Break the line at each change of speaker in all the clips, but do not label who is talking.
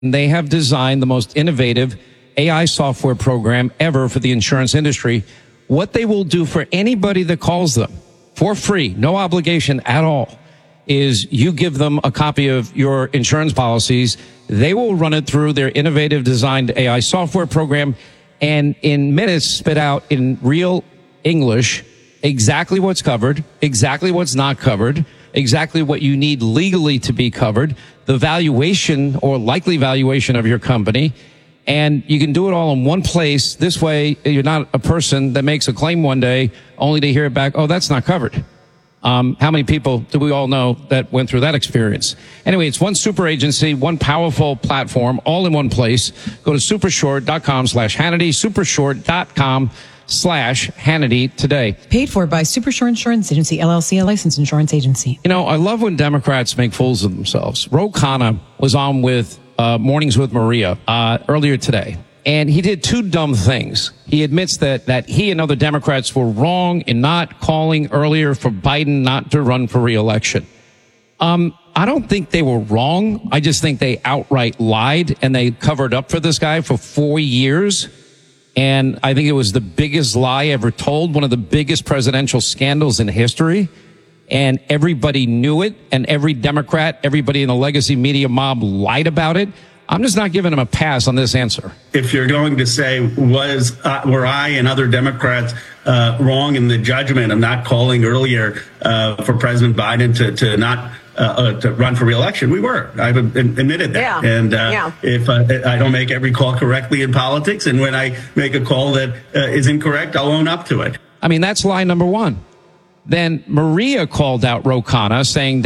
They have designed the most innovative AI software program ever for the insurance industry. What they will do for anybody that calls them for free, no obligation at all, is you give them a copy of your insurance policies. They will run it through their innovative designed AI software program and in minutes spit out in real English exactly what's covered, exactly what's not covered, exactly what you need legally to be covered, the valuation or likely valuation of your company. And you can do it all in one place. This way, you're not a person that makes a claim one day only to hear it back, oh, that's not covered. How many people do we all know that went through that experience? Anyway, it's one super agency, one powerful platform, all in one place. Go to supershort.com/Hannity, supershort.com/Hannity today.
Paid for by Supershore Insurance Agency, LLC, a licensed insurance agency.
You know, I love when Democrats make fools of themselves. Ro Khanna was on with Mornings with Maria earlier today. And he did two dumb things. He admits that he and other Democrats were wrong in not calling earlier for Biden not to run for re-election. I don't think they were wrong. I just think they outright lied and they covered up for this guy for 4 years. And I think it was the biggest lie ever told, one of the biggest presidential scandals in history. And everybody knew it. And every Democrat, everybody in the legacy media mob lied about it. I'm just not giving him a pass on this answer.
If you're going to say, were I and other Democrats wrong in the judgment of not calling earlier for President Biden to run for re-election, we were. I've admitted that. Yeah. And if I don't make every call correctly in politics, and when I make a call that is incorrect, I'll own up to it.
I mean, that's lie number one. Then Maria called out Ro Khanna saying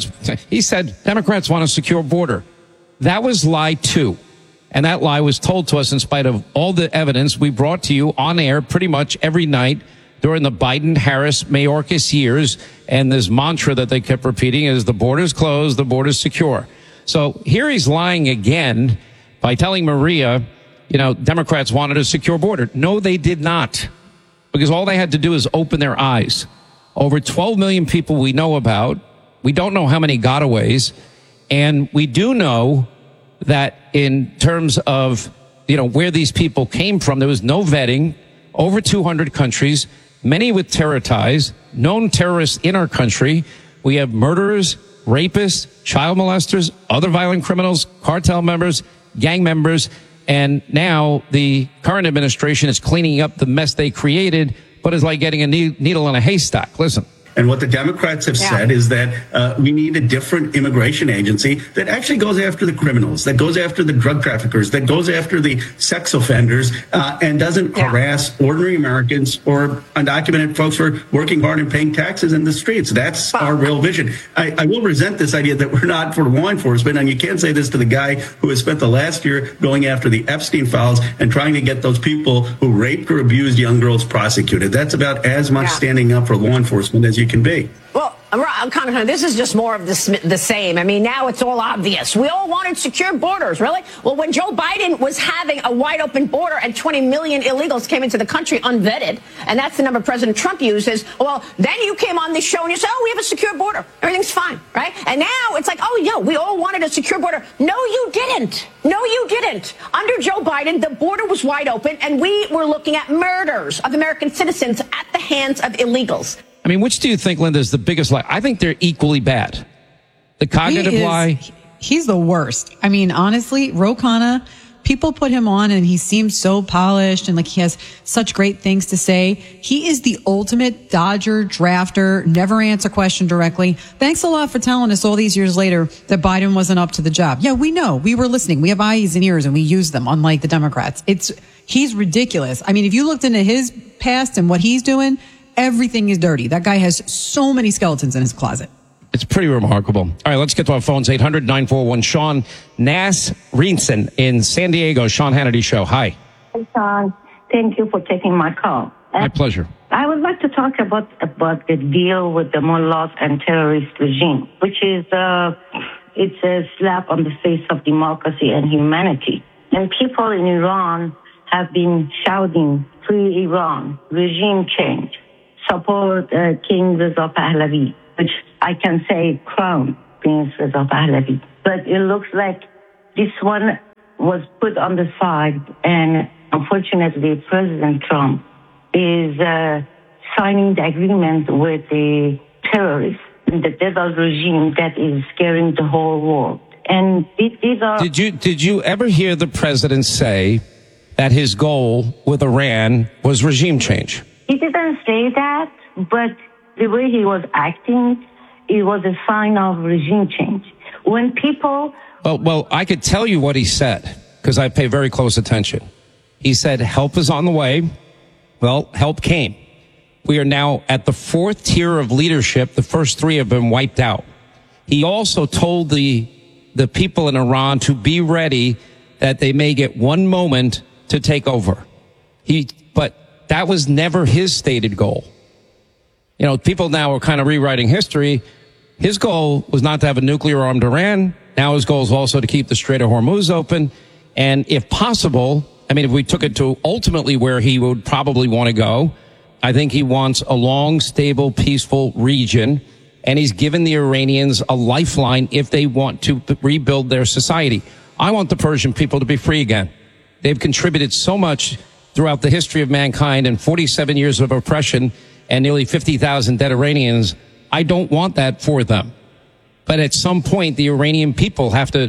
he said Democrats want a secure border. That was lie two. And that lie was told to us in spite of all the evidence we brought to you on air pretty much every night during the Biden-Harris Mayorkas years. And this mantra that they kept repeating is the border's closed, the border's secure. So here he's lying again by telling Maria, Democrats wanted a secure border. No, they did not. Because all they had to do is open their eyes. Over 12 million people we know about. We don't know how many gotaways. And we do know that in terms of, where these people came from, there was no vetting, over 200 countries, many with terror ties, known terrorists in our country. We have murderers, rapists, child molesters, other violent criminals, cartel members, gang members. And now the current administration is cleaning up the mess they created, but it's like getting a needle in a haystack. Listen.
And what the Democrats have said is that we need a different immigration agency that actually goes after the criminals, that goes after the drug traffickers, that goes after the sex offenders, and doesn't harass ordinary Americans or undocumented folks who are working hard and paying taxes in the streets. That's our real vision. I will resent this idea that we're not for law enforcement, and you can't say this to the guy who has spent the last year going after the Epstein files and trying to get those people who raped or abused young girls prosecuted. That's about as much standing up for law enforcement as you can be.
Well, this is just more of the same. I mean, now it's all obvious. We all wanted secure borders, really? Well, when Joe Biden was having a wide open border and 20 million illegals came into the country unvetted, and that's the number President Trump uses, well, then you came on this show and you said, we have a secure border. Everything's fine, right? And now it's like, we all wanted a secure border. No, you didn't. No, you didn't. Under Joe Biden, the border was wide open, and we were looking at murders of American citizens at the hands of illegals.
I mean, which do you think, Linda, is the biggest lie? I think they're equally bad. The cognitive lie.
He's the worst. I mean, honestly, Ro Khanna, people put him on and he seems so polished and like he has such great things to say. He is the ultimate dodger, drafter, never answer question directly. Thanks a lot for telling us all these years later that Biden wasn't up to the job. Yeah, we know. We were listening. We have eyes and ears and we use them, unlike the Democrats. He's ridiculous. I mean, if you looked into his past and what he's doing, everything is dirty. That guy has so many skeletons in his closet.
It's pretty remarkable. All right, let's get to our phones. 800-941-SEAN. Nas Reenson in San Diego. Sean Hannity Show. Hi.
Hi, Sean. Thank you for taking my call.
My pleasure.
I would like to talk about the deal with the mullahs and terrorist regime, which is it's a slap on the face of democracy and humanity. And people in Iran have been shouting, free Iran, regime change. Support King Reza Pahlavi, which I can say crown Prince Reza Pahlavi. But it looks like this one was put on the side, and unfortunately, President Trump is signing the agreement with the terrorists, the devil regime that is scaring the whole world. And these are...
Did you ever hear the president say that his goal with Iran was regime change?
He didn't say that, but the way he was acting, it was a sign of regime change. When people...
Well, I could tell you what he said, because I pay very close attention. He said, help is on the way. Well, help came. We are now at the fourth tier of leadership. The first three have been wiped out. He also told the people in Iran to be ready, that they may get one moment to take over. But that was never his stated goal. You know, people now are kind of rewriting history. His goal was not to have a nuclear-armed Iran. Now his goal is also to keep the Strait of Hormuz open. And if possible, I mean, if we took it to ultimately where he would probably want to go, I think he wants a long, stable, peaceful region. And he's given the Iranians a lifeline if they want to rebuild their society. I want the Persian people to be free again. They've contributed so much throughout the history of mankind and 47 years of oppression and nearly 50,000 dead Iranians. I don't want that for them. But at some point, the Iranian people have to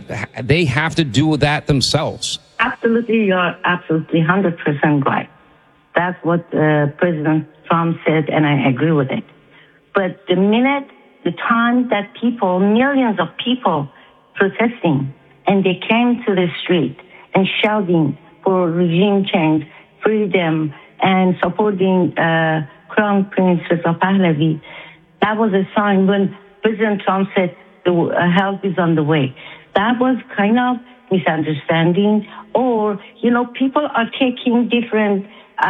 do that themselves.
Absolutely, you're absolutely 100% right. That's what President Trump said, and I agree with it. But the time that millions of people protesting, and they came to the street and shouting for regime change, freedom, and supporting Crown Prince Reza Pahlavi, that was a sign when President Trump said the help is on the way. That was kind of misunderstanding, or, people are taking different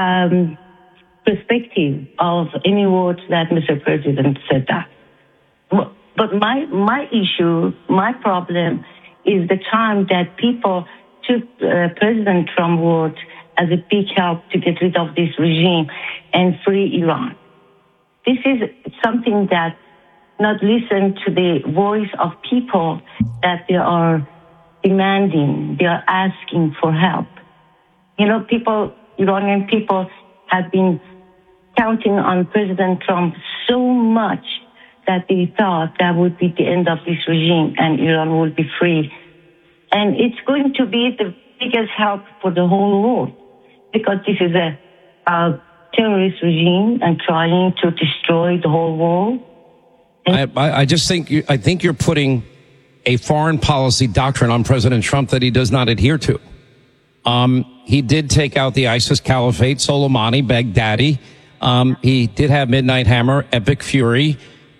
perspective of any words that Mr. President said that. But my issue, my problem is the time that people took President Trump's words as a big help to get rid of this regime and free Iran. This is something that not listen to the voice of people that they are demanding, they are asking for help. Iranian people have been counting on President Trump so much that they thought that would be the end of this regime and Iran would be free. And it's going to be the biggest help for the whole world, because this is a terrorist regime and trying to destroy the whole world.
I think you're putting a foreign policy doctrine on President Trump that he does not adhere to. He did take out the ISIS caliphate, Soleimani, Baghdadi. He did have Midnight Hammer, Epic Fury,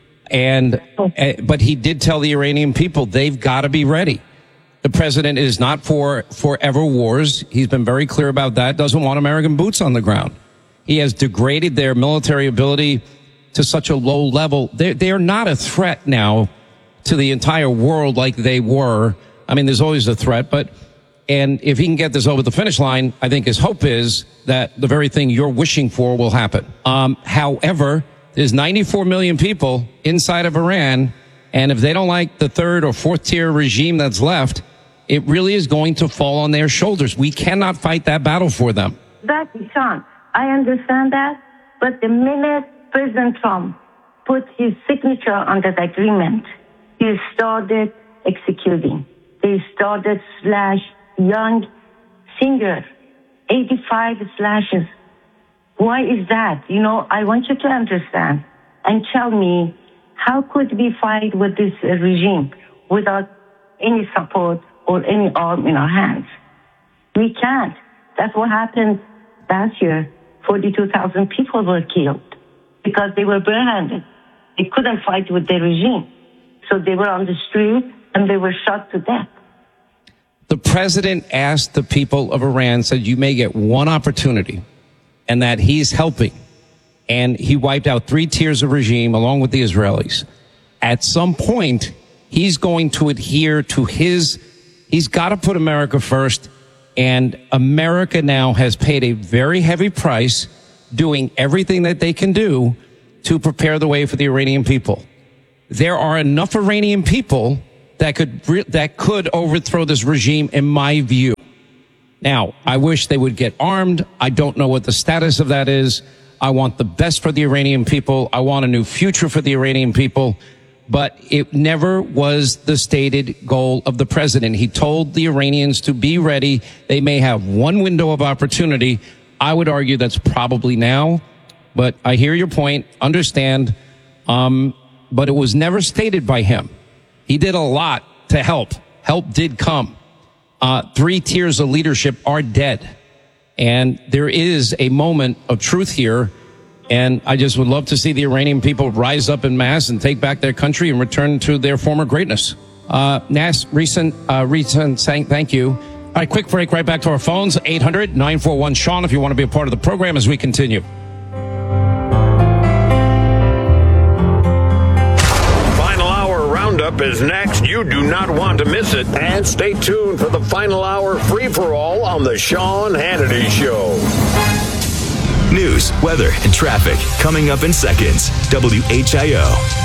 but he did tell the Iranian people they've got to be ready. The president is not for forever wars. He's been very clear about that. Doesn't want American boots on the ground. He has degraded their military ability to such a low level. They are not a threat now to the entire world like they were. I mean, there's always a threat, and if he can get this over the finish line, I think his hope is that the very thing you're wishing for will happen. However, there's 94 million people inside of Iran, and if they don't like the third or fourth tier regime that's left, it really is going to fall on their shoulders. We cannot fight that battle for them.
Sean, I understand that, but the minute President Trump put his signature on that agreement, he started executing. They started slash young singer, 85 slashes. Why is that? I want you to understand and tell me, how could we fight with this regime without any support or any arm in our hands? We can't. That's what happened last year. 42,000 people were killed because they were barehanded. They couldn't fight with the regime. So they were on the street and they were shot to death.
The president asked the people of Iran, said, you may get one opportunity, and that he's helping. And he wiped out 3 tiers of regime along with the Israelis. At some point, he's going to adhere to he's got to put America first. And America now has paid a very heavy price doing everything that they can do to prepare the way for the Iranian people. There are enough Iranian people that could overthrow this regime, in my view. Now, I wish they would get armed. I don't know what the status of that is. I want the best for the Iranian people. I want a new future for the Iranian people. But it never was the stated goal of the president. He told the Iranians to be ready. They may have one window of opportunity. I would argue that's probably now. But I hear your point, understand. But it was never stated by him. He did a lot to help. Help did come. 3 tiers of leadership are dead. And there is a moment of truth here. And I just would love to see the Iranian people rise up en masse and take back their country and return to their former greatness. Recent saying thank you. All right, quick break, right back to our phones, 800-941-SEAN, if you want to be a part of the program as we continue.
Roundup is next. You do not want to miss it. And stay tuned for the final hour free-for-all on the Sean Hannity Show.
News, weather, and traffic coming up in seconds. WHIO.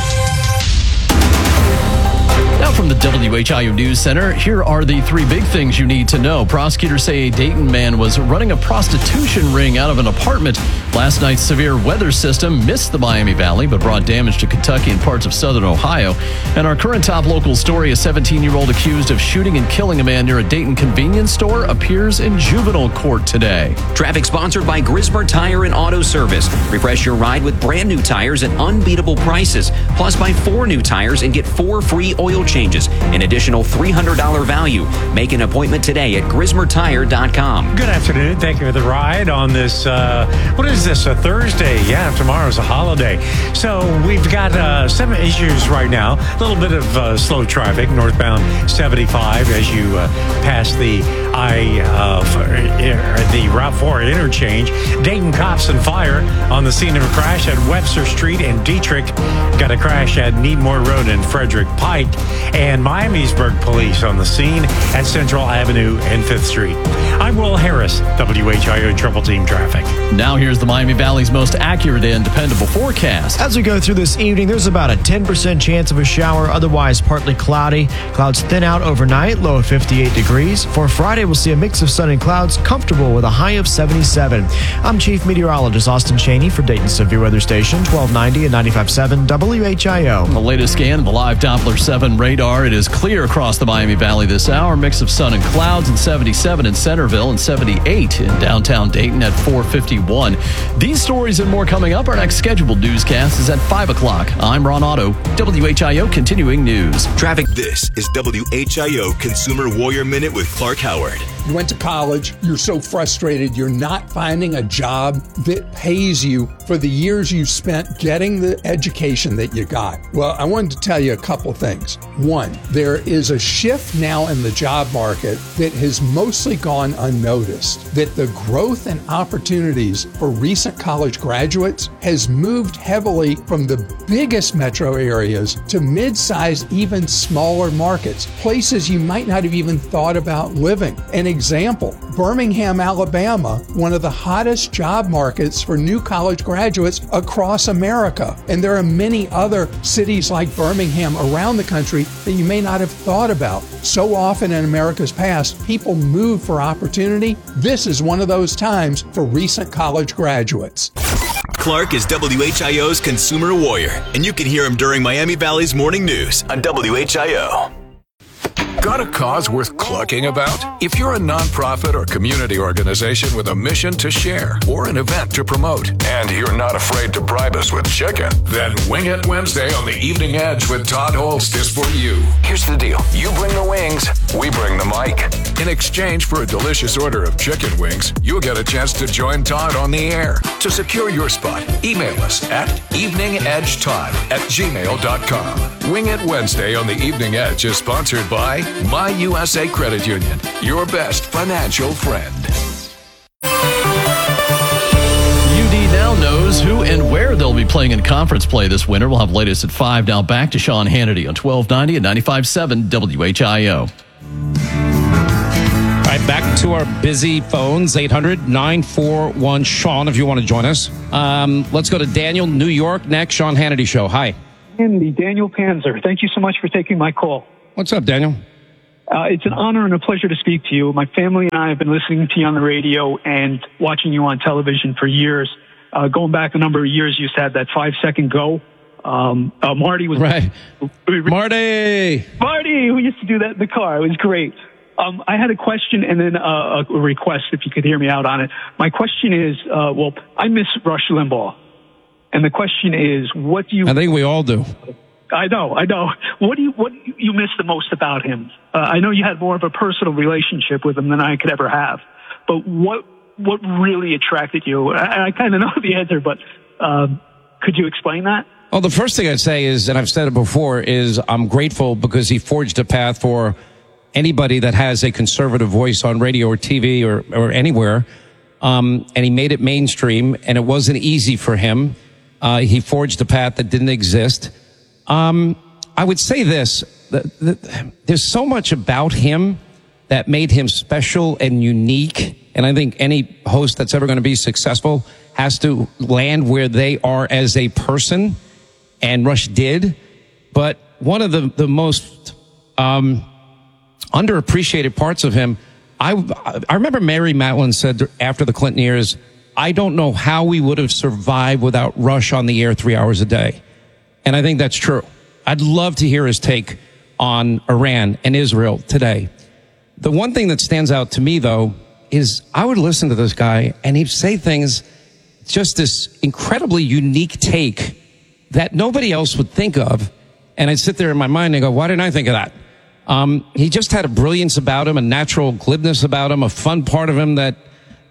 Now from the WHIO News Center, here are the 3 big things you need to know. Prosecutors say a Dayton man was running a prostitution ring out of an apartment. Last night's severe weather system missed the Miami Valley, but brought damage to Kentucky and parts of southern Ohio. And our current top local story, a 17-year-old accused of shooting and killing a man near a Dayton convenience store appears in juvenile court today.
Traffic sponsored by Grismer Tire and Auto Service. Refresh your ride with brand new tires at unbeatable prices. Plus, buy 4 new tires and get 4 free oil changes. An additional $300 value. Make an appointment today at GrismerTire.com.
Good afternoon. Thank you for the ride on this, what is this, a Thursday? Yeah, tomorrow's a holiday. So we've got 7 issues right now. A little bit of slow traffic, northbound 75 as you pass the the Route 4 interchange. Dayton cops and fire on the scene of a crash at Webster Street and Dietrich. Got a crash at Needmore Road and Frederick Pike. And Miamisburg police on the scene at Central Avenue and 5th Street. I'm Will Harris, WHIO Triple Team Traffic.
Now here's the Miami Valley's most accurate and dependable forecast.
As we go through this evening, there's about a 10% chance of a shower, otherwise partly cloudy. Clouds thin out overnight, low of 58 degrees. For Friday, we'll see a mix of sun and clouds, comfortable with a high of 77. I'm Chief Meteorologist Austin Cheney for Dayton Severe Weather Station, 1290 and 95.7 WHIO.
The latest scan of the live Doppler 7 radar. It is clear across the Miami Valley this hour. Mix of sun and clouds, and 77 in Centerville and 78 in downtown Dayton at 4:51. These stories and more coming up. Our next scheduled newscast is at 5 o'clock. I'm Ron Otto, WHIO Continuing News.
Traffic. This is WHIO Consumer Warrior Minute with Clark Howard.
You went to college, you're so frustrated, you're not finding a job that pays you for the years you spent getting the education that you got. Well, I wanted to tell you a couple things. One, there is a shift now in the job market that has mostly gone unnoticed, that the growth and opportunities for recent college graduates has moved heavily from the biggest metro areas to mid-sized, even smaller markets, places you might not have even thought about living. An example, Birmingham, Alabama, one of the hottest job markets for new college graduates across America. And there are many other cities like Birmingham around the country that you may not have thought about. So often in America's past, people move for opportunity. This is one of those times for recent college graduates.
Clark is WHIO's Consumer Warrior, and you can hear him during Miami Valley's Morning News on WHIO.
Got a cause worth clucking about? If you're a nonprofit or community organization with a mission to share or an event to promote, and you're not afraid to bribe us with chicken, then Wing It Wednesday on the Evening Edge with Todd Holst is for you. Here's the deal. You bring the wings, we bring the mic. In exchange for a delicious order of chicken wings, you'll get a chance to join Todd on the air. To secure your spot, email us at eveningedgetodd@gmail.com. Wing It Wednesday on the Evening Edge is sponsored by My USA Credit Union, your best financial friend.
UD now knows who and where they'll be playing in conference play this winter. We'll have latest at 5. Now back to Sean Hannity on 1290 and 95.7 WHIO.
All right, back to our busy phones, 800-941-SEAN if you want to join us. Let's go to Daniel, New York, next. Sean Hannity Show. Hi.
Andy, Daniel Panzer. Thank you so much for taking my call.
What's up, Daniel?
It's an honor and a pleasure to speak to you. My family and I have been listening to you on the radio and watching you on television for years. Going back a number of years, you used to have that 5-second go. Marty was
right. Marty,
who used to do that in the car. It was great. I had a question and then a request if you could hear me out on it. My question is, I miss Rush Limbaugh. And the question is, what do you...
I think we all do.
I know. What do you miss the most about him? I know you had more of a personal relationship with him than I could ever have. But what really attracted you? I kind of know the answer, but could you explain that?
Well, the first thing I'd say is, and I've said it before, is I'm grateful because he forged a path for anybody that has a conservative voice on radio or TV or anywhere. And he made it mainstream, and it wasn't easy for him. He forged a path that didn't exist. I would say this, there's so much about him that made him special and unique. And I think any host that's ever going to be successful has to land where they are as a person. And Rush did. But one of the most underappreciated parts of him, I remember Mary Matlin said after the Clinton years, I don't know how we would have survived without Rush on the air 3 hours a day. And I think that's true. I'd love to hear his take on Iran and Israel today. The one thing that stands out to me, though, is I would listen to this guy and he'd say things, just this incredibly unique take that nobody else would think of. And I'd sit there in my mind and go, why didn't I think of that? He just had a brilliance about him, a natural glibness about him, a fun part of him that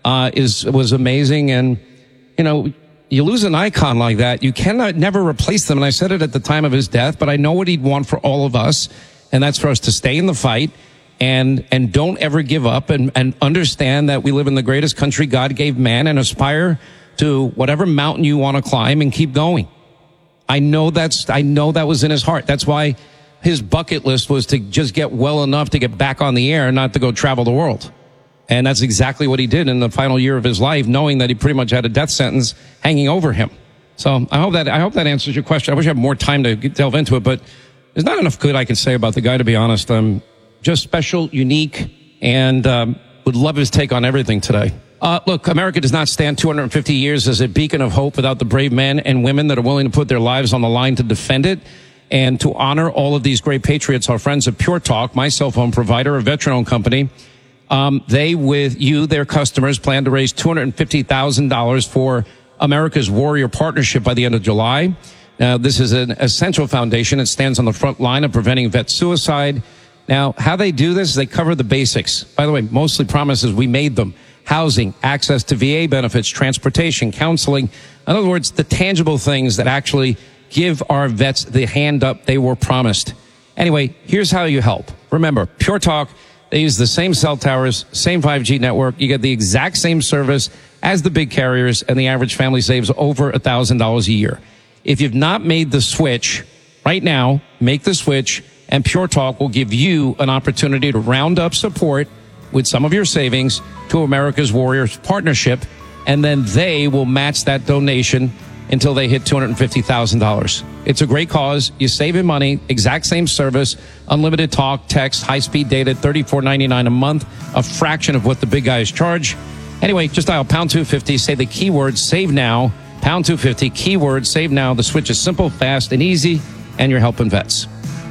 was amazing. And, you know, you lose an icon like that, you cannot never replace them. And I said it at the time of his death, but I know what he'd want for all of us. And that's for us to stay in the fight and don't ever give up and understand that we live in the greatest country God gave man and aspire to whatever mountain you want to climb and keep going. I know that was in his heart. That's why his bucket list was to just get well enough to get back on the air, not to go travel the world. And that's exactly what he did in the final year of his life, knowing that he pretty much had a death sentence hanging over him. So I hope that answers your question. I wish I had more time to delve into it, but there's not enough good I can say about the guy, to be honest. Just special, unique, and would love his take on everything today. Look, America does not stand 250 years as a beacon of hope without the brave men and women that are willing to put their lives on the line to defend it. And to honor all of these great patriots, our friends at Pure Talk, my cell phone provider, a veteran-owned company, they, with you, their customers, plan to raise $250,000 for America's Warrior Partnership by the end of July. Now, this is an essential foundation. It stands on the front line of preventing vet suicide. Now, how they do this is they cover the basics. By the way, mostly promises we made them. Housing, access to VA benefits, transportation, counseling. In other words, the tangible things that actually give our vets the hand up they were promised. Anyway, here's how you help. Remember, Pure Talk, they use the same cell towers, same 5G network. You get the exact same service as the big carriers, and the average family saves over $1,000 a year. If you've not made the switch, right now, make the switch, and Pure Talk will give you an opportunity to round up support with some of your savings to America's Warriors Partnership, and then they will match that donation until they hit $250,000. It's a great cause. You save in money, exact same service, unlimited talk, text, high-speed data, $34.99 a month, a fraction of what the big guys charge. Anyway, just dial pound 250, say the keyword save now, pound 250, keyword save now. The switch is simple, fast, and easy, and you're helping vets.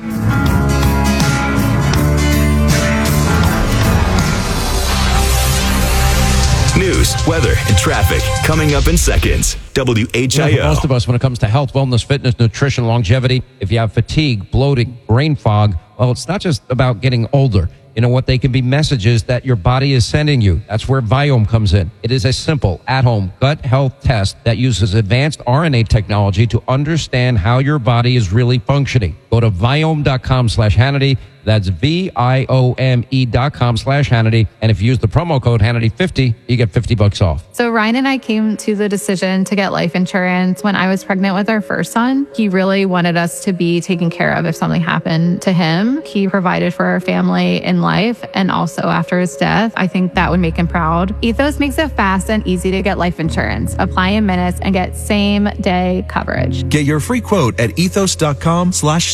News, weather, and traffic coming up in seconds. WHIO.
For most of us, when it comes to health, wellness, fitness, nutrition, longevity, if you have fatigue, bloating, brain fog, well, it's not just about getting older. You know what? They can be messages that your body is sending you. That's where Viome comes in. It is a simple, at-home gut health test that uses advanced RNA technology to understand how your body is really functioning. Go to Viome.com/Hannity. That's Viome.com/Hannity. And if you use the promo code Hannity50, you get $50 off.
So Ryan and I came to the decision to get life insurance when I was pregnant with our first son. He really wanted us to be taken care of if something happened to him. He provided for our family in life and also after his death. I think that would make him proud. Ethos makes it fast and easy to get life insurance. Apply in minutes and get same day coverage.
Get your free quote at ethos.com/save.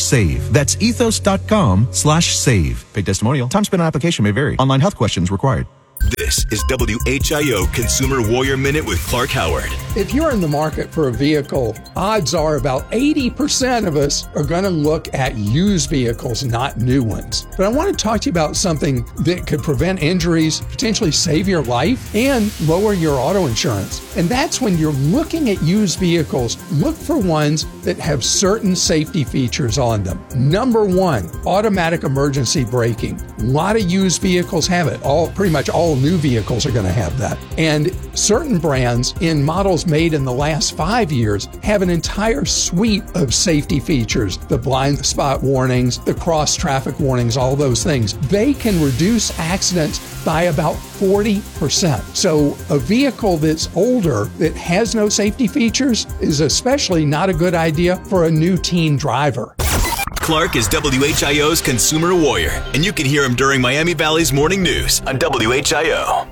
ethos.com/save. That's ethos.com/save. Paid testimonial. Time spent on application may vary. Online health questions required.
This is WHIO Consumer Warrior Minute with Clark Howard.
If you're in the market for a vehicle, odds are about 80% of us are going to look at used vehicles, not new ones. But I want to talk to you about something that could prevent injuries, potentially save your life, and lower your auto insurance. And that's when you're looking at used vehicles, look for ones that have certain safety features on them. Number one, automatic emergency braking. A lot of used vehicles have it. Pretty much all new vehicles are going to have that. And certain brands in models made in the last 5 years have an entire suite of safety features. The blind spot warnings, the cross traffic warnings, all those things. They can reduce accidents by about 40%. So a vehicle that's older that has no safety features is especially not a good idea for a new teen driver.
Clark is WHIO's Consumer Warrior, and you can hear him during Miami Valley's Morning News on WHIO.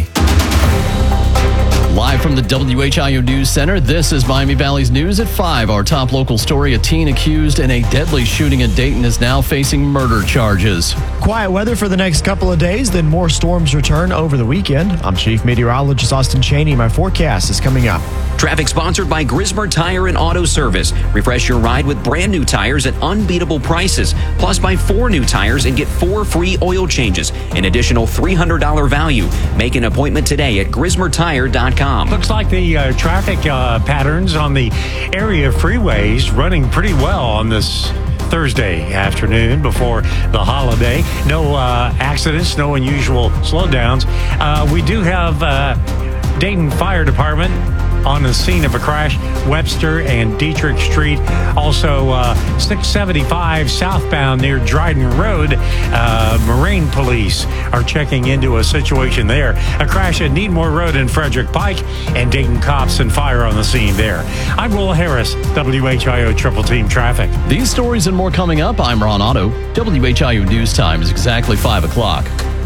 Live from the WHIO News Center, this is Miami Valley's News at 5. Our top local story, a teen accused in a deadly shooting in Dayton is now facing murder charges.
Quiet weather for the next couple of days, then more storms return over the weekend. I'm Chief Meteorologist Austin Cheney. My forecast is coming up.
Traffic sponsored by Grismer Tire and Auto Service. Refresh your ride with brand new tires at unbeatable prices. Plus, buy 4 new tires and get 4 free oil changes. An additional $300 value. Make an appointment today at GrismerTire.com.
Looks like the traffic patterns on the area freeways running pretty well on this Thursday afternoon before the holiday. No accidents, no unusual slowdowns. We do have Dayton Fire Department on the scene of a crash, Webster and Dietrich Street. Also, 675 southbound near Dryden Road. Marine Police are checking into a situation there. A crash at Needmore Road in Frederick Pike, and Dayton cops and fire on the scene there. I'm Will Harris, WHIO Triple Team Traffic.
These stories and more coming up. I'm Ron Otto. WHIO News Time is exactly 5 o'clock.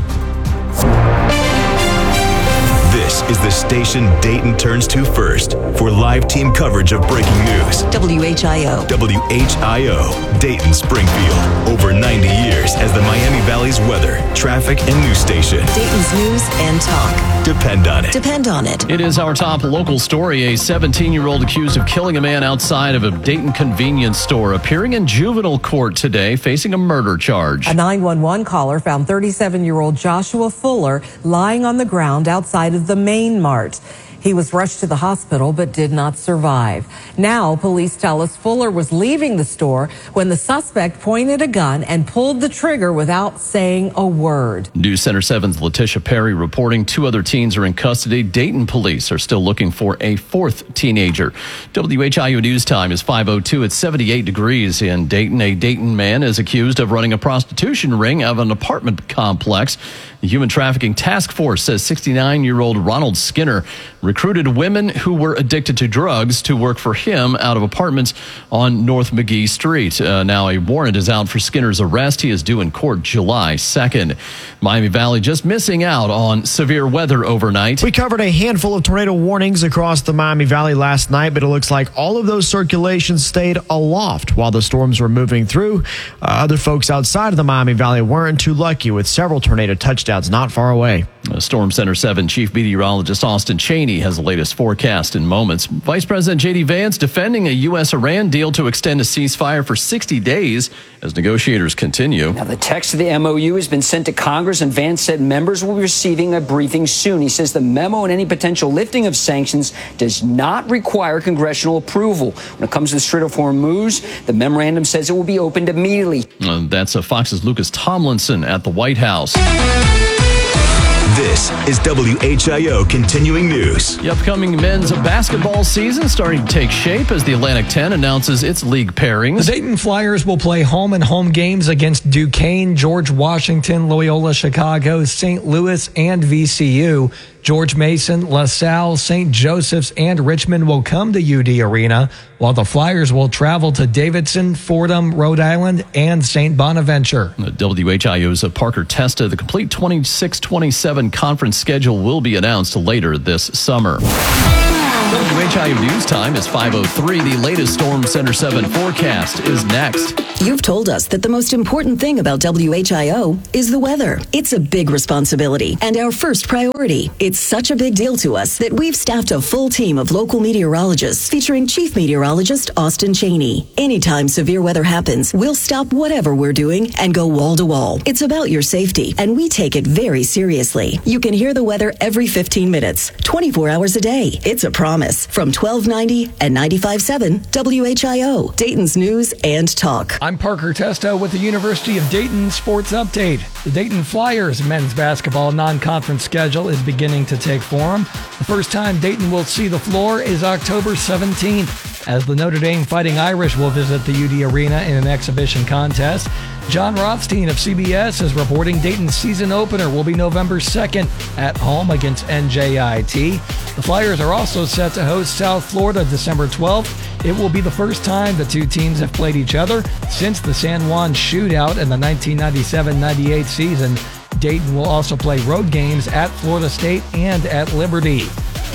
This is the station Dayton turns to first for live team coverage of breaking news.
WHIO.
WHIO, Dayton Springfield. Over 90 years as the Miami Valley's weather, traffic, and news station.
Dayton's news and talk.
Depend on it.
Depend on it.
It is our top local story. A 17-year-old accused of killing a man outside of a Dayton convenience store appearing in juvenile court today, facing a murder charge.
A 911 caller found 37-year-old Joshua Fuller lying on the ground outside of the Main Mart. He was rushed to the hospital but did not survive. Now, police tell us Fuller was leaving the store when the suspect pointed a gun and pulled the trigger without saying a word.
News Center 7's Letitia Perry reporting 2 other teens are in custody. Dayton police are still looking for a 4th teenager. WHIO News Time is 5:02. It's 78 degrees in Dayton. A Dayton man is accused of running a prostitution ring out of an apartment complex. The Human Trafficking Task Force says 69-year-old Ronald Skinner recruited women who were addicted to drugs to work for him out of apartments on North McGee Street. Now a warrant is out for Skinner's arrest. He is due in court July 2nd. Miami Valley just missing out on severe weather overnight.
We covered a handful of tornado warnings across the Miami Valley last night, but it looks like all of those circulations stayed aloft while the storms were moving through. Other folks outside of the Miami Valley weren't too lucky, with several tornado touchdowns not far away.
Storm Center 7 Chief Meteorologist Austin Cheney has the latest forecast in moments. Vice President J.D. Vance defending a U.S.-Iran deal to extend a ceasefire for 60 days as negotiators continue.
Now, the text of the MOU has been sent to Congress, and Vance said members will be receiving a briefing soon. He says the memo and any potential lifting of sanctions does not require congressional approval. When it comes to the Strait of Hormuz, the memorandum says it will be opened immediately.
That's Fox's Lucas Tomlinson at the White House.
This is WHIO Continuing News.
The upcoming men's basketball season starting to take shape as the Atlantic 10 announces its league pairings.
The Dayton Flyers will play home and home games against Duquesne, George Washington, Loyola Chicago, St. Louis, and VCU. George Mason, LaSalle, St. Joseph's, and Richmond will come to UD Arena, while the Flyers will travel to Davidson, Fordham, Rhode Island, and St. Bonaventure.
WHIO's Parker Testa, the complete 26-27 conference schedule will be announced later this summer. WHIO News Time is 5:03. The latest Storm Center 7 forecast is next.
You've told us that the most important thing about WHIO is the weather. It's a big responsibility and our first priority. It's such a big deal to us that we've staffed a full team of local meteorologists featuring Chief Meteorologist Austin Cheney. Anytime severe weather happens, we'll stop whatever we're doing and go wall to wall. It's about your safety, and we take it very seriously. You can hear the weather every 15 minutes, 24 hours a day. It's a promise. From 1290 and 95.7 WHIO, Dayton's News and Talk.
I'm Parker Testo with the University of Dayton Sports Update. The Dayton Flyers men's basketball non-conference schedule is beginning to take form. The first time Dayton will see the floor is October 17th, as the Notre Dame Fighting Irish will visit the UD Arena in an exhibition contest. John Rothstein of CBS is reporting Dayton's season opener will be November 2nd at home against NJIT. The Flyers are also set to host South Florida December 12th. It will be the first time the two teams have played each other since the San Juan shootout in the 1997-98 season. Dayton will also play road games at Florida State and at Liberty. The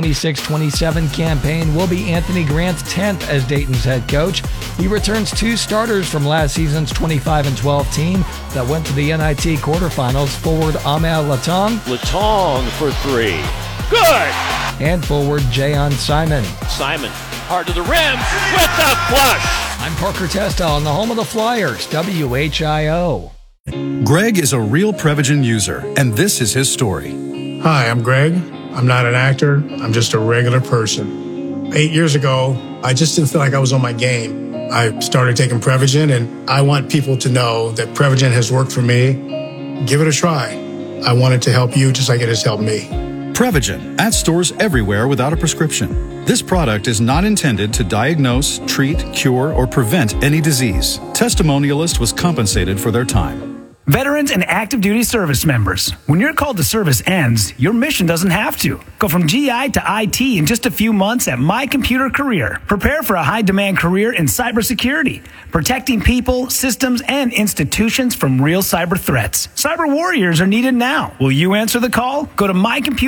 2026-27 campaign will be Anthony Grant's 10th as Dayton's head coach. He returns two starters from last season's 25-12 team that went to the NIT quarterfinals, forward Amel Latong.
Latong for three. Good!
And forward Jayon Simon.
Simon, hard to the rim with the flush.
I'm Parker Testa on the home of the Flyers, WHIO.
Greg is a real Prevagen user, and this is his story.
Hi, I'm Greg. I'm not an actor. I'm just a regular person. 8 years ago, I just didn't feel like I was on my game. I started taking Prevagen, and I want people to know that Prevagen has worked for me. Give it a try. I want it to help you just like it has helped me.
Prevagen, at stores everywhere without a prescription. This product is not intended to diagnose, treat, cure, or prevent any disease. Testimonialist was compensated for their time.
Veterans and active duty service members, when your call to service ends, your mission doesn't have to. Go from GI to IT in just a few months at My Computer Career. Prepare for a high-demand career in cybersecurity, protecting people, systems, and institutions from real cyber threats. Cyber warriors are needed now. Will you answer the call? Go to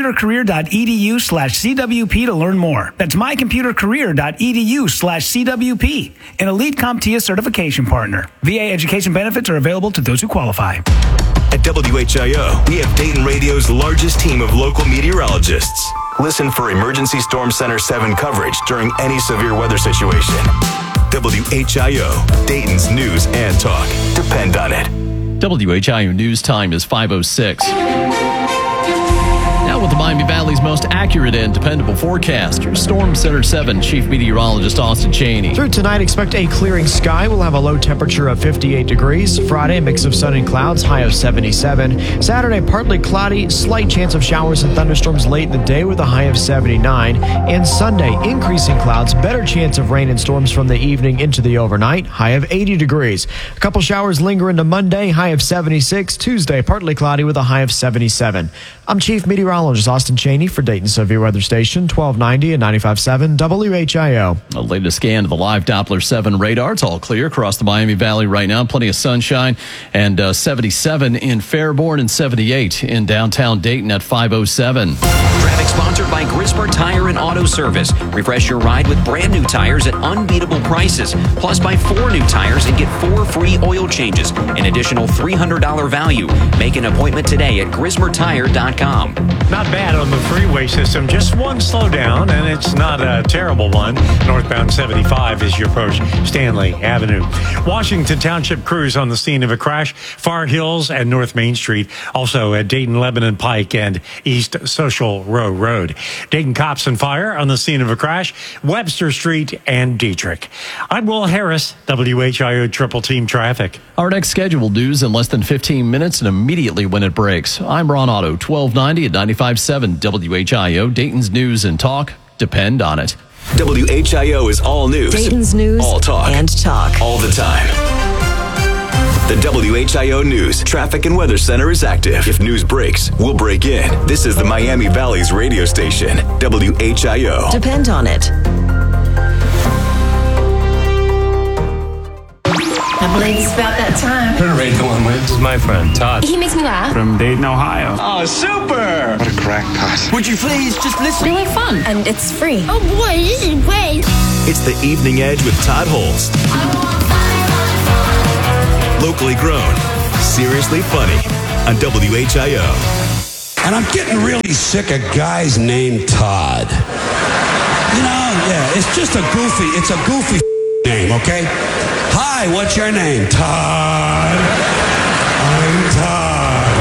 mycomputercareer.edu/CWP to learn more. That's mycomputercareer.edu/CWP, an elite CompTIA certification partner. VA education benefits are available to those who qualify.
At WHIO, we have Dayton Radio's largest team of local meteorologists. Listen for Emergency Storm Center 7 coverage during any severe weather situation. WHIO, Dayton's News and Talk. Depend on it.
WHIO News Time is 5:06. Now with the Miami Valley's most accurate and dependable forecast, your Storm Center 7 Chief Meteorologist Austin Cheney.
Through tonight, expect a clearing sky. We'll have a low temperature of 58 degrees. Friday, a mix of sun and clouds, high of 77. Saturday, partly cloudy, slight chance of showers and thunderstorms late in the day with a high of 79. And Sunday, increasing clouds, better chance of rain and storms from the evening into the overnight, high of 80 degrees. A couple showers linger into Monday, high of 76. Tuesday, partly cloudy with a high of 77. I'm Chief Meteorologist Austin Cheney for Dayton Severe Weather Station, 1290 and 95.7 WHIO.
The latest scan of the live Doppler 7 radar. It's all clear across the Miami Valley right now. Plenty of sunshine, and 77 in Fairborn and 78 in downtown Dayton at 5:07.
Traffic sponsored by Grisper Tire and Auto Service. Refresh your ride with brand new tires at unbeatable prices. Plus, buy 4 new tires and get 4 free oil changes. An additional $300 value. Make an appointment today at GrisperTire.com.
Not bad on the freeway system. Just one slowdown, and it's not a terrible one. Northbound 75 as you approach Stanley Avenue. Washington Township crews on the scene of a crash. Far Hills and North Main Street. Also at Dayton Lebanon Pike and East Social Row Road. Dayton Cops and Fire on the scene of a crash. Webster Street and Dietrich. I'm Will Harris, WHIO Triple Team Traffic.
Our next scheduled news in less than 15 minutes and immediately when it breaks. I'm Ron Otto, 1290 at 95.7 WHIO, Dayton's News and Talk. Depend on it.
WHIO is all news.
Dayton's News
all talk.
And Talk.
All the time. The WHIO News Traffic and Weather Center is active. If news breaks, we'll break in. This is the Miami Valley's radio station, WHIO.
Depend on it.
I believe it's about that time.
This is my friend, Todd.
He makes me laugh.
From Dayton, Ohio.
Oh, super!
What a
crackpot.
Would you please just listen?
Really fun. And it's free.
Oh boy, this is great.
It's the Evening Edge with Todd Holz. Locally grown, seriously funny on WHIO.
And I'm getting really sick of guys named Todd. You know, yeah, it's just a goofy name, okay? Hi, what's your name? Todd. I'm Todd.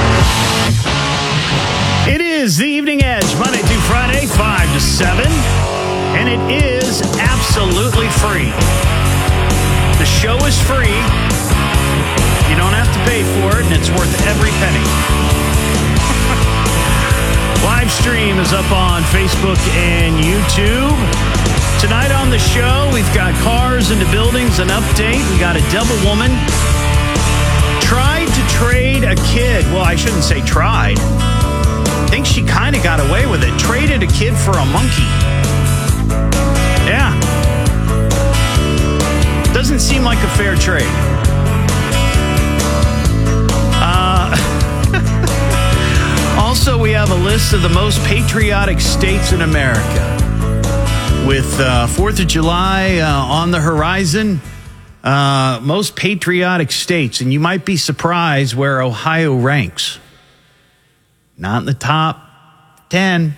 It is the Evening Edge, Monday through Friday, 5 to 7. And it is absolutely free. The show is free. You don't have to pay for it, and it's worth every penny. Live stream is up on Facebook and YouTube. Tonight on the show, we've got cars into buildings, an update. We got a double woman. Tried to trade a kid. Well, I shouldn't say tried. I think she kind of got away with it. Traded a kid for a monkey. Yeah. Doesn't seem like a fair trade. Also, we have a list of the most patriotic states in America. With 4th of July on the horizon, most patriotic states. And you might be surprised where Ohio ranks. Not in the top 10.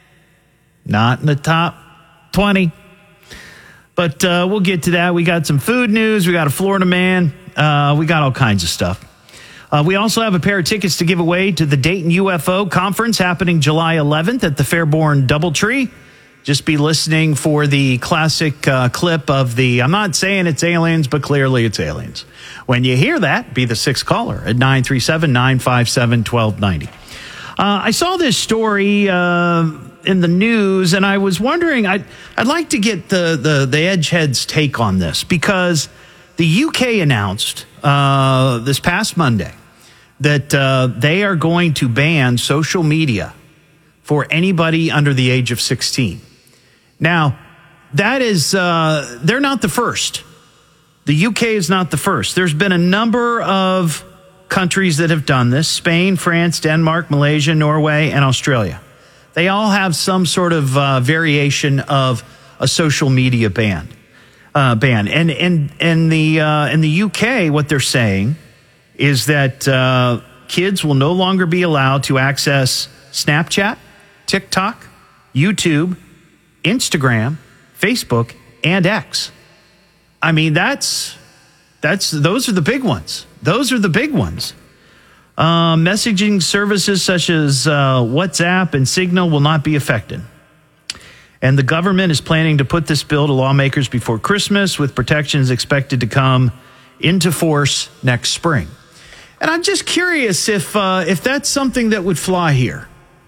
Not in the top 20. But we'll get to that. We got some food news. We got a Florida man. We got all kinds of stuff. We also have a pair of tickets to give away to the Dayton UFO Conference happening July 11th at the Fairborn Doubletree. Just be listening for the classic clip of the, I'm not saying it's aliens, but clearly it's aliens. When you hear that, be the sixth caller at 937-957-1290. I saw this story in the news, and I was wondering, I'd like to get the Edge heads' take on this, because the UK announced this past Monday that they are going to ban social media for anybody under the age of 16. Now, that is, they're not the first. The UK is not the first. There's been a number of countries that have done this: Spain, France, Denmark, Malaysia, Norway, and Australia. They all have some sort of variation of a social media ban. And in the UK, what they're saying is that kids will no longer be allowed to access Snapchat, TikTok, YouTube, Instagram, Facebook, and X. I mean, those are the big ones. Those are the big ones. Messaging services such as WhatsApp and Signal will not be affected. And the government is planning to put this bill to lawmakers before Christmas, with protections expected to come into force next spring. And I'm just curious if that's something that would fly here.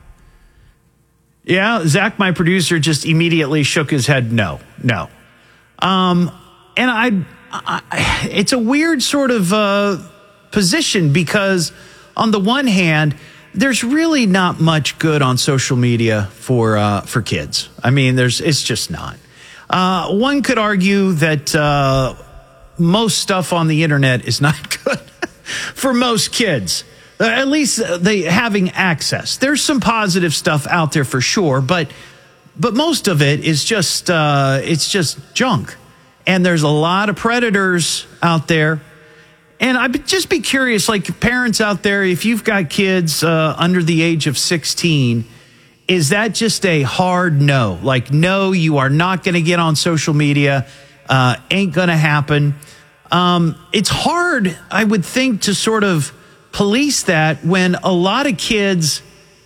Yeah, Zach, my producer, just immediately shook his head no. And it's a weird sort of position, because on the one hand, there's really not much good on social media for kids. I mean, it's just not. One could argue that most stuff on the internet is not good for most kids. At least they having access. There's some positive stuff out there for sure, but most of it is just it's just junk. And there's a lot of predators out there. And I'd just be curious, like parents out there, if you've got kids under the age of 16, is that just a hard no? Like, no, you are not going to get on social media. Ain't going to happen. It's hard, I would think, to sort of police that when a lot of kids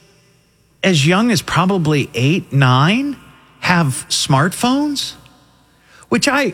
as young as probably 8, 9 have smartphones, which my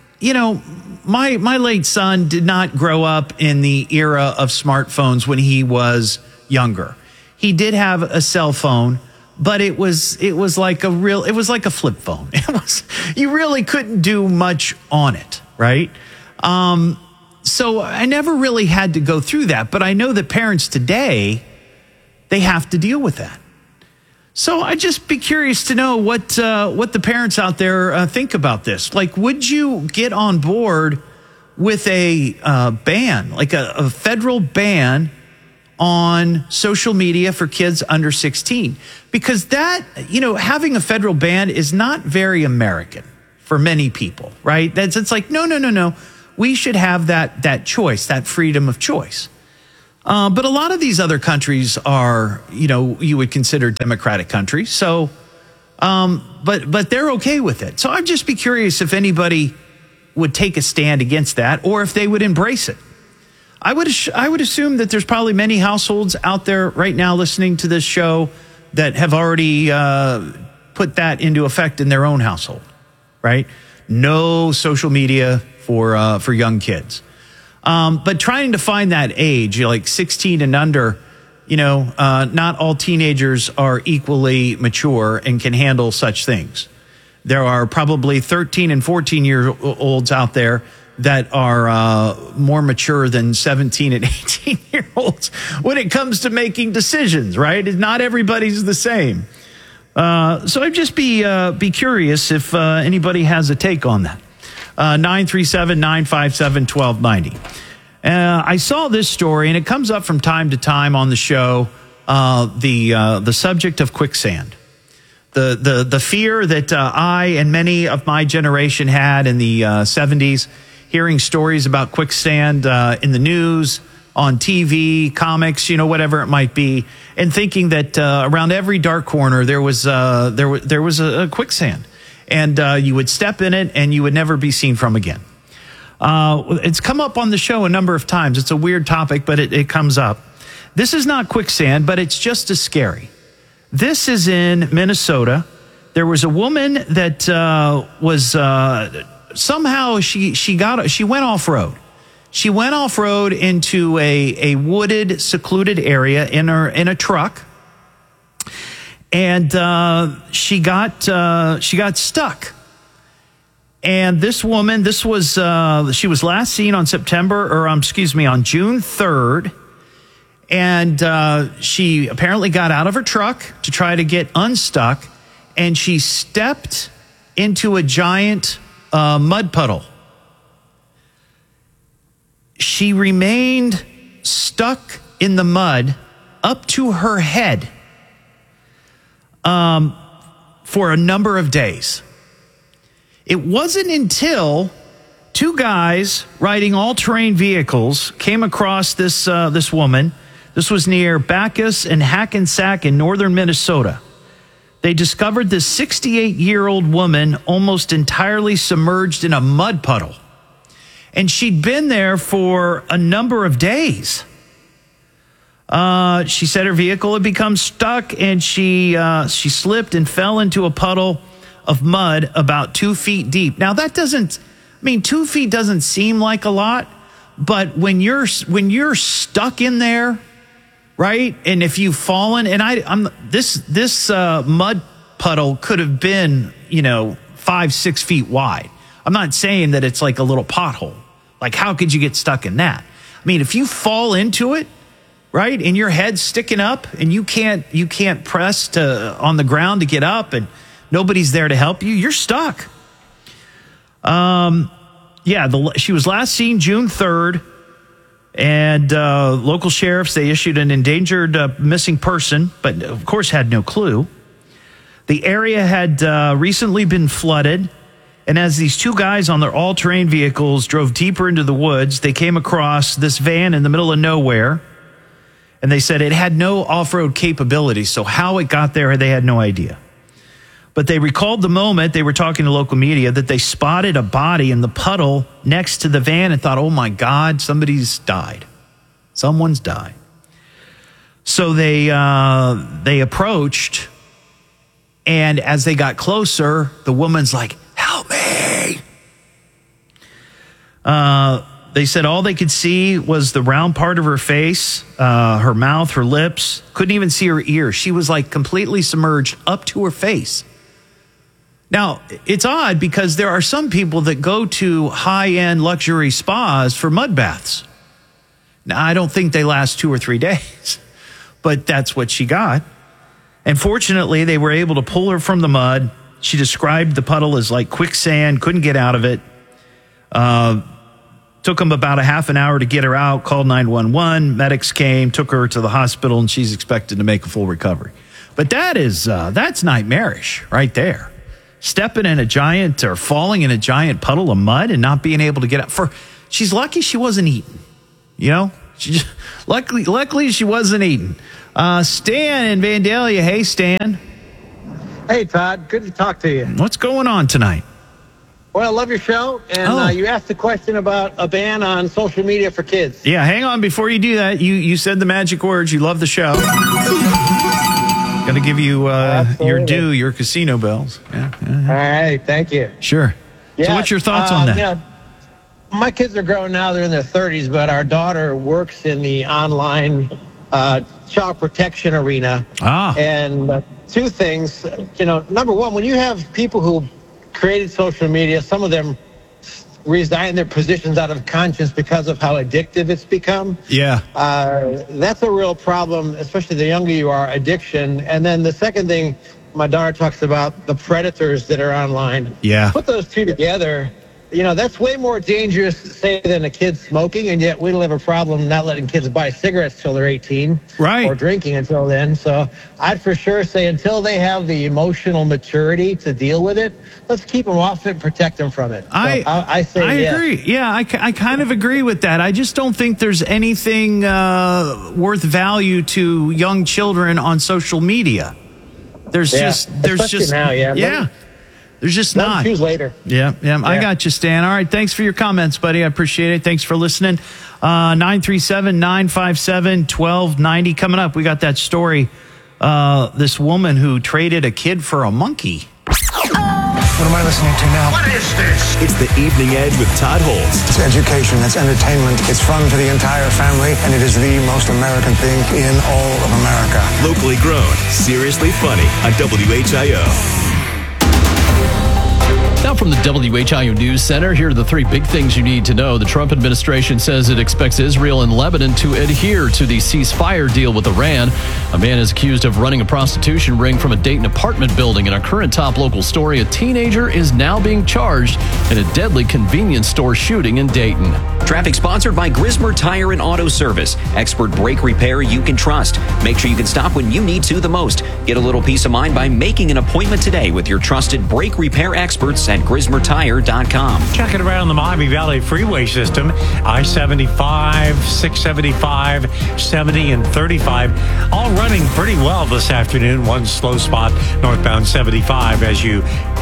late son did not grow up in the era of smartphones when he was younger. He did have a cell phone, but it was like a flip phone. You really couldn't do much on it, right? So I never really had to go through that, but I know that parents today, they have to deal with that. So I'd just be curious to know what the parents out there think about this. Like, would you get on board with a ban, like a federal ban on social media for kids under 16, because that, having a federal ban is not very American for many people, right? It's like, no. We should have that choice, that freedom of choice. But a lot of these other countries are, you would consider democratic countries. So, but they're okay with it. So I'd just be curious if anybody would take a stand against that, or if they would embrace it. I would assume that there's probably many households out there right now listening to this show that have already put that into effect in their own household, right? No social media for young kids. But trying to find that age, like 16 and under, not all teenagers are equally mature and can handle such things. There are probably 13 and 14-year-olds out there that are more mature than 17 and 18-year-olds when it comes to making decisions, right? Not everybody's the same. So I'd just be curious if anybody has a take on that. 937-957-1290. I saw this story, and it comes up from time to time on the show, the subject of quicksand. The fear that I and many of my generation had in the 70s, hearing stories about quicksand in the news, on TV, comics, whatever it might be, and thinking that around every dark corner there was a quicksand, and you would step in it and you would never be seen from again. It's come up on the show a number of times. It's a weird topic, but it comes up. This is not quicksand, but it's just as scary. This is in Minnesota. There was a woman that was somehow she went off road. She went off road into a wooded, secluded area in a truck, and she got stuck. And this woman, she was last seen on June 3rd. And she apparently got out of her truck to try to get unstuck, and she stepped into a giant mud puddle. She remained stuck in the mud up to her head for a number of days. It wasn't until two guys riding all-terrain vehicles came across this woman. This was near Bacchus and Hackensack in northern Minnesota. They discovered this 68-year-old woman almost entirely submerged in a mud puddle. And she'd been there for a number of days. She said her vehicle had become stuck, and she slipped and fell into a puddle of mud about 2 feet deep. Now, 2 feet doesn't seem like a lot, but when you're stuck in there, right? And if you've fallen, and this mud puddle could have been, 5-6 feet wide. I'm not saying that it's like a little pothole. Like, how could you get stuck in that? If you fall into it, right, and your head's sticking up, and you can't press on the ground to get up, and nobody's there to help you, you're stuck. She was last seen June 3rd. And local sheriffs, they issued an endangered missing person, but of course had no clue. The area had recently been flooded, and as these two guys on their all-terrain vehicles drove deeper into the woods, they came across this van in the middle of nowhere, and they said it had no off-road capability, so how it got there, they had no idea. But they recalled the moment they were talking to local media that they spotted a body in the puddle next to the van and thought, oh my God, somebody's died. Someone's died. So they approached, and as they got closer, the woman's like, help me. They said all they could see was the round part of her face, her mouth, her lips. Couldn't even see her ears. She was like completely submerged up to her face. Now, it's odd because there are some people that go to high-end luxury spas for mud baths. Now, I don't think they last 2 or 3 days, but that's what she got. And fortunately, they were able to pull her from the mud. She described the puddle as like quicksand, couldn't get out of it. Took them about a half an hour to get her out, called 911. Medics came, took her to the hospital, and she's expected to make a full recovery. But that's nightmarish right there. Stepping in a giant or falling in a giant puddle of mud and not being able to get out. She's lucky she wasn't eaten. You know, luckily she wasn't eaten. Stan in Vandalia. Hey, Stan.
Hey, Todd. Good to talk to you.
What's going on tonight?
Well, I love your show. And you asked a question about a ban on social media for kids.
Yeah, hang on. Before you do that, you said the magic words. You love the show. Got to give you your due, your casino bells. Yeah.
All right. Thank you.
Sure.
Yeah,
so what's your thoughts on that?
Yeah, my kids are grown now. They're in their 30s, but our daughter works in the online child protection arena. And two things, number one, when you have people who created social media, some of them resign their positions out of conscience because of how addictive it's become.
Yeah.
That's a real problem, especially the younger you are, addiction. And then the second thing, my daughter talks about the predators that are online.
Yeah.
Put those two together, that's way more dangerous, say, than a kid smoking, and yet we don't have a problem not letting kids buy cigarettes till they're 18.
Right.
Or drinking until then. So I'd for sure say until they have the emotional maturity to deal with it, let's keep them off it and protect them from it. I
agree. Yeah, I kind of agree with that. I just don't think there's anything worth value to young children on social media. There's just
now,
yeah. There's just not.
Choose later.
Yeah. I got you, Stan. All right, thanks for your comments, buddy. I appreciate it. Thanks for listening. 937-957-1290. Coming up, we got that story. This woman who traded a kid for a monkey.
What am I listening to now?
What is this? It's the Evening Edge with Todd Holtz.
It's education, it's entertainment, it's fun for the entire family, and it is the most American thing in all of America.
Locally grown, seriously funny on WHIO.
Now from the WHIO News Center, here are the three big things you need to know. The Trump administration says it expects Israel and Lebanon to adhere to the ceasefire deal with Iran. A man is accused of running a prostitution ring from a Dayton apartment building. In our current top local story, a teenager is now being charged in a deadly convenience store shooting in Dayton.
Traffic sponsored by Grismer Tire and Auto Service. Expert brake repair you can trust. Make sure you can stop when you need to the most. Get a little peace of mind by making an appointment today with your trusted brake repair experts at GrismerTire.com.
Checking around the Miami Valley freeway system, I-75, 675, 70, and 35, all running pretty well this afternoon. One slow spot northbound 75 as you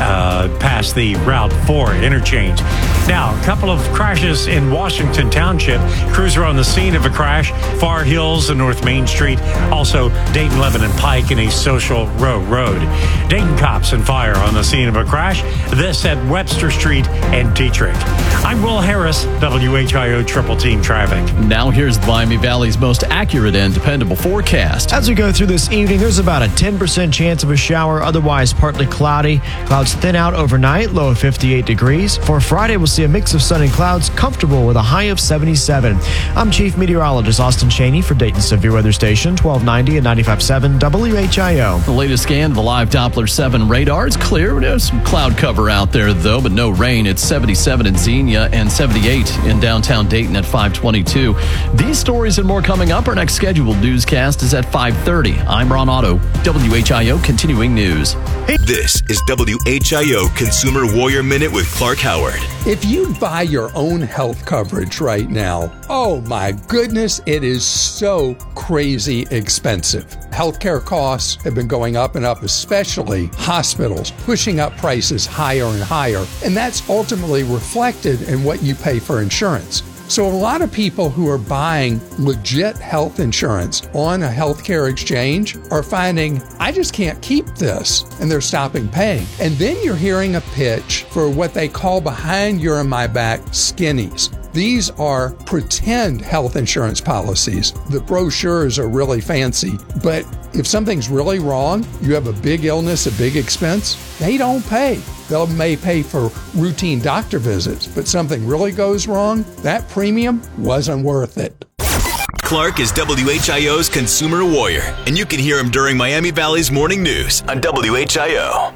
pass the Route 4 interchange. Now, a couple of crashes in Washington Township. Crews are on the scene of a crash, Far Hills and North Main Street. Also, Dayton, Lebanon Pike and East Social Row Road. Dayton cops and fire on the scene of a crash. This at Webster Street and Dietrich. I'm Will Harris, WHIO Triple Team Traffic.
Now here's the Miami Valley's most accurate and dependable forecast.
As we go through this evening, there's about a 10% chance of a shower, otherwise partly cloudy. Clouds thin out overnight, low of 58 degrees. For Friday, we'll see a mix of sun and clouds, comfortable with a high of 77. I'm Chief Meteorologist Austin Cheney for Dayton Severe Weather Station, 1290 and 95.7 WHIO.
The latest scan of the live Doppler 7 radar. It's clear. There's some cloud cover out there, though, but no rain. It's 77 in Xenia and 78 in downtown Dayton at 522. These stories and more coming up. Our next scheduled newscast is at 5:30. I'm Ron Otto, WHIO Continuing News.
This is WHIO Consumer Warrior Minute with Clark Howard.
If you buy your own health coverage right now, oh my goodness, it is so crazy expensive. Healthcare costs have been going up and up, especially hospitals, pushing up prices higher and higher. And that's ultimately reflected in what you pay for insurance. So a lot of people who are buying legit health insurance on a healthcare exchange are finding, I just can't keep this, and they're stopping paying. And then you're hearing a pitch for what they call behind your and my back skinnies. These are pretend health insurance policies. The brochures are really fancy, but if something's really wrong, you have a big illness, a big expense, they don't pay. They may pay for routine doctor visits, but something really goes wrong, that premium wasn't worth it.
Clark is WHIO's Consumer Warrior, and you can hear him during Miami Valley's Morning News on WHIO.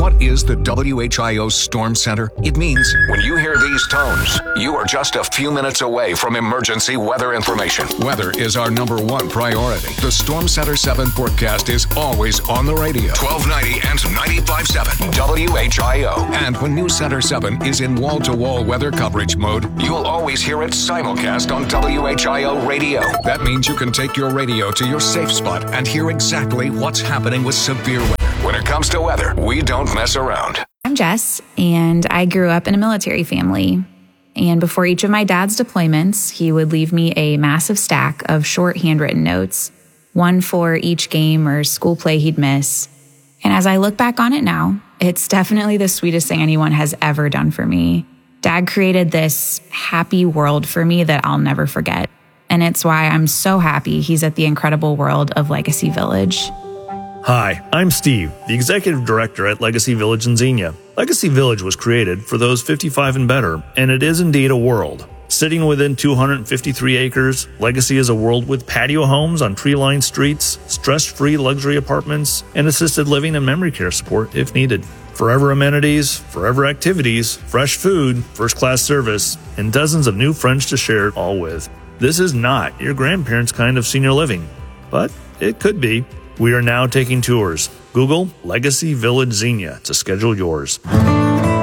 What is the WHIO Storm Center? It means when you hear these tones, you are just a few minutes away from emergency weather information. Weather is our number one priority. The Storm Center 7 forecast is always on the radio. 1290 and 95.7 WHIO. And when News Center 7 is in wall-to-wall weather coverage mode, you'll always hear it simulcast on WHIO radio. That means you can take your radio to your safe spot and hear exactly what's happening with severe weather. When it comes to weather, we don't mess around.
I'm Jess, and I grew up in a military family. And before each of my dad's deployments, he would leave me a massive stack of short handwritten notes, one for each game or school play he'd miss. And as I look back on it now, it's definitely the sweetest thing anyone has ever done for me. Dad created this happy world for me that I'll never forget. And it's why I'm so happy he's at the incredible world of Legacy Village.
Hi, I'm Steve, the Executive Director at Legacy Village in Xenia. Legacy Village was created for those 55 and better, and it is indeed a world. Sitting within 253 acres, Legacy is a world with patio homes on tree-lined streets, stress-free luxury apartments, and assisted living and memory care support if needed. Forever amenities, forever activities, fresh food, first-class service, and dozens of new friends to share it all with. This is not your grandparents' kind of senior living, but it could be. We are now taking tours. Google Legacy Village Xenia to schedule yours.